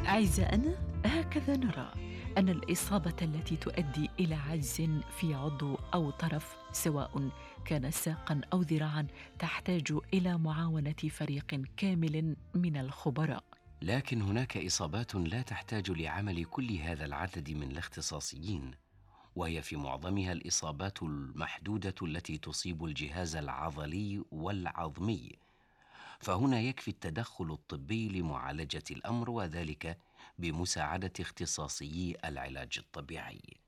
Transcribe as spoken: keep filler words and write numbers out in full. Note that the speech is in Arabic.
أعزائنا، هكذا نرى أن الإصابة التي تؤدي إلى عجز في عضو أو طرف، سواء كان ساقاً أو ذراعاً، تحتاج إلى معاونة فريق كامل من الخبراء. لكن هناك إصابات لا تحتاج لعمل كل هذا العدد من الاختصاصيين، وهي في معظمها الإصابات المحدودة التي تصيب الجهاز العضلي والعظمي، فهنا يكفي التدخل الطبي لمعالجة الأمر، وذلك بمساعدة اختصاصيي العلاج الطبيعي.